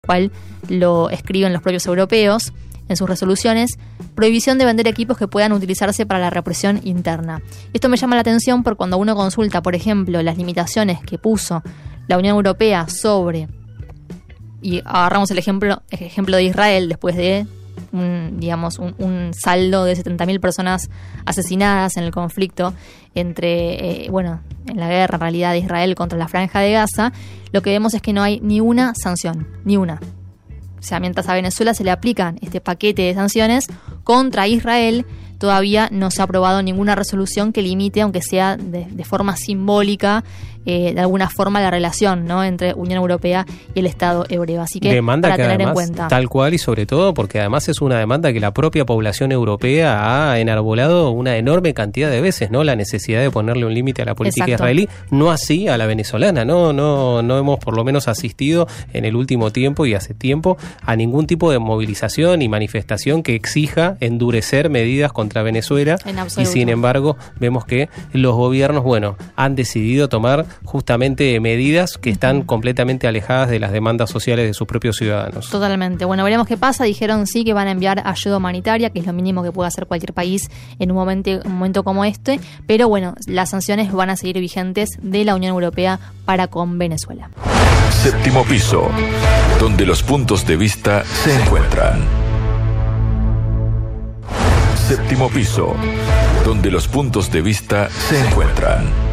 cual lo escriben los propios europeos en sus resoluciones, prohibición de vender equipos que puedan utilizarse para la represión interna. Esto me llama la atención porque cuando uno consulta, por ejemplo, las limitaciones que puso la Unión Europea sobre, y agarramos el ejemplo de Israel después de un saldo de 70.000 personas asesinadas en el conflicto entre, en la guerra en realidad de Israel contra la Franja de Gaza, lo que vemos es que no hay ni una sanción, ni una. O sea, mientras a Venezuela se le aplican este paquete de sanciones contra Israel, todavía no se ha aprobado ninguna resolución que limite, aunque sea de forma simbólica, de alguna forma la relación, ¿no?, entre Unión Europea y el Estado hebreo. Así que demanda para que tener además, en cuenta. Tal cual, y sobre todo porque además es una demanda que la propia población europea ha enarbolado una enorme cantidad de veces, ¿no? La necesidad de ponerle un límite a la política israelí, no así a la venezolana. No hemos por lo menos asistido en el último tiempo y hace tiempo a ningún tipo de movilización y manifestación que exija endurecer medidas contra Venezuela, y sin embargo vemos que los gobiernos, han decidido tomar justamente medidas que están completamente alejadas de las demandas sociales de sus propios ciudadanos. Totalmente. Veremos qué pasa. Dijeron sí que van a enviar ayuda humanitaria, que es lo mínimo que puede hacer cualquier país en un momento como este, pero las sanciones van a seguir vigentes de la Unión Europea para con Venezuela. Séptimo piso, donde los puntos de vista se encuentran. Séptimo piso, donde los puntos de vista se encuentran.